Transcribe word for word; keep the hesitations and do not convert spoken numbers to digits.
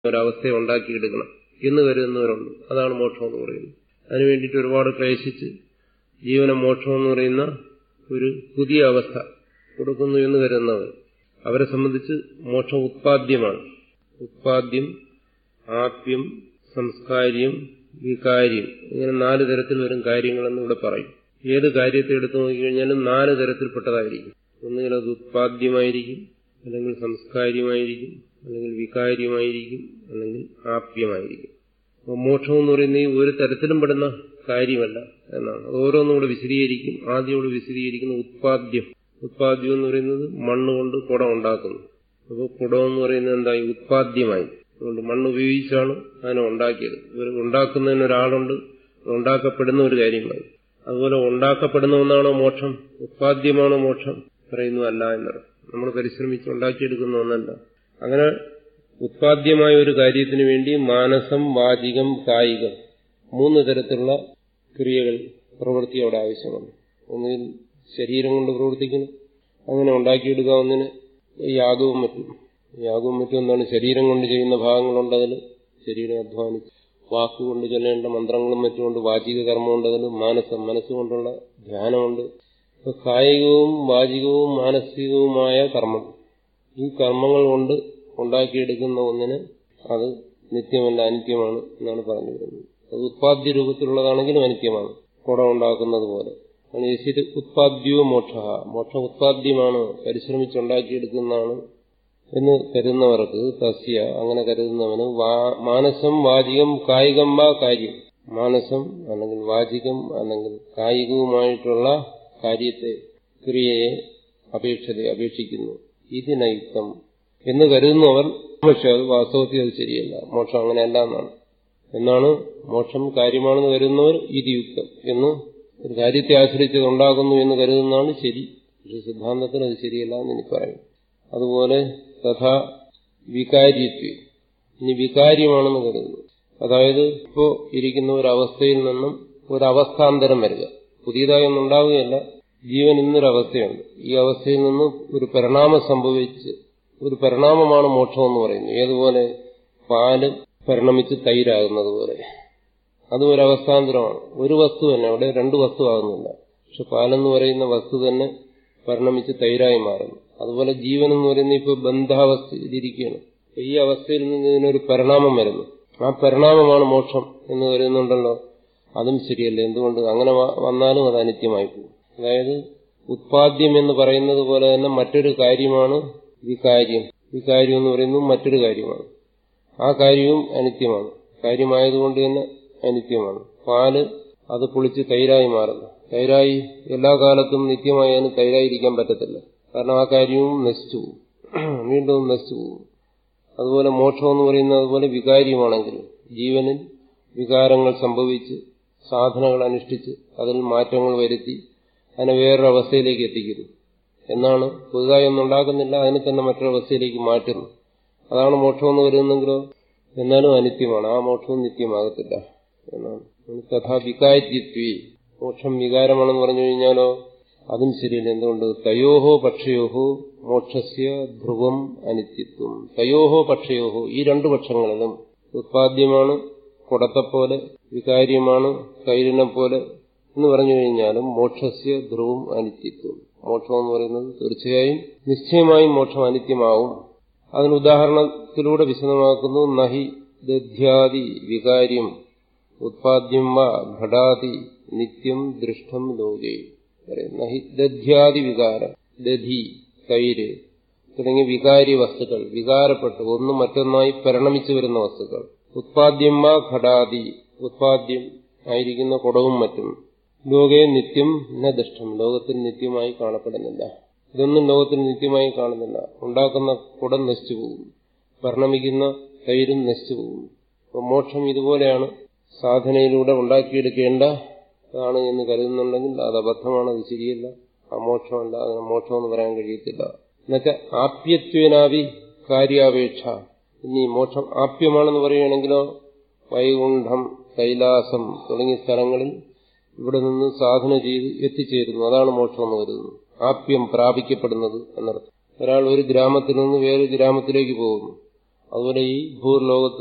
ഒരവസ്ഥയെ ഉണ്ടാക്കിയെടുക്കണം എന്ന് കരുതുന്നവരുണ്ട്. അതാണ് മോക്ഷം എന്ന് പറയുന്നത്. അതിനു വേണ്ടിയിട്ട് ഒരുപാട് ക്ലേശിച്ച് ജീവന മോക്ഷം എന്ന് പറയുന്ന ഒരു പുതിയ അവസ്ഥ കൊടുക്കുന്നു എന്ന് കരുതുന്നവർ, അവരെ സംബന്ധിച്ച് മോക്ഷം ഉത്പാദ്യമാണ്. ഉത്പാദ്യം, ആപ്യം, സംസ്കാര്യം, വികാര്യം, ഇങ്ങനെ നാല് തരത്തിൽ വരും കാര്യങ്ങളെന്ന് ഇവിടെ പറയും. ഏത് കാര്യത്തെ എടുത്തു നോക്കിക്കഴിഞ്ഞാലും നാല് തരത്തിൽപ്പെട്ടതായിരിക്കും. ഒന്നുകിൽ അത് ഉത്പാദ്യമായിരിക്കും, അല്ലെങ്കിൽ സംസ്കാര്യമായിരിക്കും, അല്ലെങ്കിൽ വികാര്യമായിരിക്കും, അല്ലെങ്കിൽ ആപ്യമായിരിക്കും. അപ്പോൾ മോക്ഷം എന്ന് പറയുന്നത് ഈ ഒരു തരത്തിലും പെടുന്ന കാര്യമല്ല എന്നാണ്. ഓരോന്നും കൂടെ വിശദീകരിക്കും. ആദ്യം ഇവിടെ വിശദീകരിക്കുന്ന ഉത്പാദ്യം. ഉത്പാദ്യം എന്ന് പറയുന്നത് മണ്ണ് കൊണ്ട് കുടം ഉണ്ടാക്കുന്നു. അപ്പോൾ കുടം എന്ന് പറയുന്നത് എന്തായി? ഉത്പാദ്യമായി. അതുകൊണ്ട് മണ്ണ് ഉപയോഗിച്ചാണ് അതിനെ ഉണ്ടാക്കിയത്. ഉണ്ടാക്കുന്നതിന് ഒരാളുണ്ട്, ഉണ്ടാക്കപ്പെടുന്ന ഒരു കാര്യമായി. അതുപോലെ ഉണ്ടാക്കപ്പെടുന്ന ഒന്നാണോ മോക്ഷം? ഉത്പാദ്യമാണോ മോക്ഷം? പറയുന്നു അല്ല എന്നറിയാം. നമ്മൾ പരിശ്രമിച്ച് ഉണ്ടാക്കിയെടുക്കുന്ന ഒന്നല്ല. അങ്ങനെ ഉത്പാദ്യമായ ഒരു കാര്യത്തിന് വേണ്ടി മാനസം, വാചികം, കായികം മൂന്ന് തരത്തിലുള്ള ക്രിയകൾ, പ്രവൃത്തി അവിടെ ആവശ്യമാണ്. ഒന്നുകിൽ ശരീരം കൊണ്ട് പ്രവർത്തിക്കണം, അങ്ങനെ ഉണ്ടാക്കിയെടുക്കാവുന്നതിന് യാഗവും മറ്റും. യാഗവും മറ്റും എന്താണ്? ശരീരം കൊണ്ട് ചെയ്യുന്ന ഭാഗങ്ങളുണ്ട്, അതിൽ ശരീരം അധ്വാനിച്ച്. വാക്കുകൊണ്ട് ചൊല്ലേണ്ട മന്ത്രങ്ങളും മറ്റുമുണ്ട്, വാചിക കർമ്മമുണ്ട്, അതിൽ മാനസം, മനസ്സുകൊണ്ടുള്ള ധ്യാനമുണ്ട്. ഇപ്പൊ കായികവും വാചികവും മാനസികവുമായ കർമ്മം, ഈ കർമ്മങ്ങൾ കൊണ്ട് ഉണ്ടാക്കിയെടുക്കുന്ന ഒന്നിന് അത് നിത്യമല്ല, അനിത്യമാണ് എന്നാണ് പറഞ്ഞു വരുന്നത്. അത് ഉത്പാദ്യ രൂപത്തിലുള്ളതാണെങ്കിലും അനിത്യമാണ്, കുടം ഉണ്ടാക്കുന്നത് പോലെ. ഉത്പാദ്യവും മോക്ഷ, മോക്ഷം ഉത്പാദ്യമാണ്, പരിശ്രമിച്ചുണ്ടാക്കിയെടുക്കുന്നതാണ് എന്ന് കരുതുന്നവർക്ക്, തസ്യ അങ്ങനെ കരുതുന്നവന് മാനസം, വാചികം, കായികം വാ കാര്യം, മാനസം അല്ലെങ്കിൽ വാചികം അല്ലെങ്കിൽ കായികവുമായിട്ടുള്ള കാര്യത്തെ, ക്രിയയെ അപേക്ഷത അപേക്ഷിക്കുന്നു. ഇതിനയുക്തം എന്ന് കരുതുന്നവർ, പക്ഷെ അത് വാസ്തവത്തിൽ അത് ശരിയല്ല. മോക്ഷം അങ്ങനെയല്ല എന്നാണ്. എന്നാണ് മോക്ഷം കാര്യമാണെന്ന് കരുതുന്നവർ ഇതിയുക്തം എന്ന്, ഒരു കാര്യത്തെ ആശ്രയിച്ചത് ഉണ്ടാകുന്നു എന്ന് കരുതുന്നതാണ് ശരി. പക്ഷെ സിദ്ധാന്തത്തിന് അത് ശരിയല്ല എന്ന് എനിക്ക് പറയും. അതുപോലെ തഥാ വികാര്യത്വം, ഇനി വികാര്യമാണെന്ന് കരുതുന്നു. അതായത് ഇപ്പോ ഇരിക്കുന്ന ഒരവസ്ഥയിൽ നിന്നും ഒരവസ്ഥാന്തരം വരിക, പുതിയതായി ഒന്നും ഉണ്ടാവുകയല്ല. ജീവൻ ഇന്നൊരവസ്ഥയുണ്ട്, ഈ അവസ്ഥയിൽ നിന്ന് ഒരു പരിണാമം സംഭവിച്ച്, ഒരു പരിണാമമാണ് മോക്ഷം എന്ന് പറയുന്നത്. ഏതുപോലെ? പാല് പരിണമിച്ച് തൈരാകുന്നത് പോലെ. അതും ഒരു അവസ്ഥാന്തരമാണ്. ഒരു വസ്തു തന്നെ, അവിടെ രണ്ട് വസ്തു ആകുന്നില്ല. പക്ഷെ പാലെന്ന് പറയുന്ന വസ്തു തന്നെ പരിണമിച്ച് തൈരായി മാറുന്നു. അതുപോലെ ജീവൻ എന്ന് പറയുന്നത് ഇപ്പോൾ ബന്ധാവസ്ഥയിലിരിക്കുകയാണ്. ഈ അവസ്ഥയിൽ നിന്ന് ഇതിനൊരു പരിണാമം വരുന്നു. ആ പരിണാമമാണ് മോക്ഷം എന്ന് കരുതുന്നുണ്ടല്ലോ, അതും ശരിയല്ല. എന്തുകൊണ്ട്? അങ്ങനെ വന്നാലും അത് അനിത്യമായി പോകും. അതായത് ഉത്പാദ്യം എന്ന് പറയുന്നത് പോലെ തന്നെ മറ്റൊരു കാര്യമാണ് വികാര്യം. വികാര്യം എന്ന് പറയുന്നത് മറ്റൊരു കാര്യമാണ്. ആ കാര്യവും അനിത്യമാണ്. കാര്യമായതുകൊണ്ട് തന്നെ അനിത്യമാണ്. പാല് അത് പുളിച്ച് തൈരായി മാറുന്നു. തൈരായി എല്ലാ കാലത്തും നിത്യമായി അതിന് തൈരായിരിക്കാൻ പറ്റത്തില്ല. കാരണം ആ കാര്യവും നശിച്ചു പോകും, വീണ്ടും നശിച്ചു പോകും. അതുപോലെ മോക്ഷം എന്ന് പറയുന്നത് അതുപോലെ വികാര്യമാണെങ്കിൽ ജീവനിൽ വികാരങ്ങൾ സംഭവിച്ച് സാധനകൾ അനുഷ്ഠിച്ച് അതിൽ മാറ്റങ്ങൾ വരുത്തി അതിനെ വേറൊരവസ്ഥയിലേക്ക് എത്തിക്കുന്നു. എന്നാണ് പുതുതായി ഒന്നും ഉണ്ടാക്കുന്നില്ല, അതിനെ തന്നെ മറ്റൊരവസ്ഥയിലേക്ക് മാറ്റുന്നു. അതാണ് മോക്ഷമെന്ന് കരുതുന്നെങ്കിലോ എന്നാലും അനിത്യമാണ്. ആ മോക്ഷവും നിത്യമാകത്തില്ല എന്നാണ്. തഥാ വികാര്യത്വേ, മോക്ഷം വികാരമാണെന്ന് പറഞ്ഞു കഴിഞ്ഞാലോ അതും ശരിയല്ല. എന്തുകൊണ്ട്? തയോഹോ പക്ഷയോഹോ മോക്ഷസ്യ ധ്രുവം അനിത്യത്വം. തയോഹോ പക്ഷയോഹോ, ഈ രണ്ടു പക്ഷങ്ങളിലും ഉത്പാദ്യമാണ് കുടത്തെപ്പോലെ, വികാര്യമാണ് തൈരിനെ പോലെ എന്ന് പറഞ്ഞു കഴിഞ്ഞാലും മോക്ഷസ്യ ധ്രുവം അനിത്യത്വം. മോക്ഷം എന്ന് പറയുന്നത് തീർച്ചയായും നിശ്ചയമായും മോക്ഷം അനിത്യമാവും. അതിന് ഉദാഹരണത്തിലൂടെ വിശദമാക്കുന്നു. നഹി ദധ്യാദി വികാര്യം ഉത്പാദ്യം വാ ഘടാതി നിത്യം ദൃഷ്ടം ലോകേ. നഹി ദധ്യാദി വികാരം, ദധി, തൈര് തുടങ്ങിയ വികാരി വസ്തുക്കൾ, വികാരപ്പെട്ട് ഒന്നും മറ്റൊന്നായി പരിണമിച്ചു വരുന്ന വസ്തുക്കൾ. ഉത്പാദ്യം വാ ഘടാതി, ഉത്പാദ്യം ആയിരിക്കുന്ന കുടവും മറ്റും. ലോകേ നിത്യം ന ദൃഷ്ടം, ലോകത്തിൽ നിത്യമായി കാണപ്പെടുന്നില്ല. ഇതൊന്നും ലോകത്തിൽ നിത്യമായി കാണുന്നില്ല. ഉണ്ടാക്കുന്ന കുടം നശിച്ചു പോകും, പരിണമിക്കുന്ന തൈരും നശിച്ചു പോകും. അപ്പോൾ മോക്ഷം ഇതുപോലെയാണ്, സാധനയിലൂടെ ഉണ്ടാക്കിയെടുക്കേണ്ട ാണ് എന്ന് കരുതുന്നുണ്ടെങ്കിൽ അത് അബദ്ധമാണ്, അത് ശരിയല്ല. ആ മോക്ഷമല്ല, അതിന് മോക്ഷമെന്ന് പറയാൻ കഴിയത്തില്ല. എന്നുവെച്ചാൽ ആപ്യത്വേനാവി കാര്യാപേക്ഷ. ഇനി മോക്ഷം ആപ്യമാണെന്ന് പറയുകയാണെങ്കിലോ വൈകുണ്ഠം, കൈലാസം തുടങ്ങിയ സ്ഥലങ്ങളിൽ ഇവിടെ നിന്ന് സാധന ചെയ്ത് എത്തിച്ചേരുന്നു, അതാണ് മോക്ഷമെന്ന് കരുതുന്നു. ആപ്യം പ്രാപിക്കപ്പെടുന്നത് എന്നർത്ഥം. ഒരാൾ ഒരു ഗ്രാമത്തിൽ നിന്ന് വേറൊരു ഗ്രാമത്തിലേക്ക് പോകുന്നു. അതുപോലെ ഈ ഭൂലോകത്ത്